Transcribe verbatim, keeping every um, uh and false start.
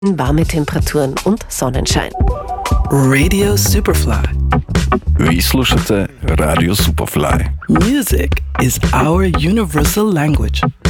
warme Temperaturen und Sonnenschein. Radio Superfly. Vi slušate Radio Superfly. Music is our universal language.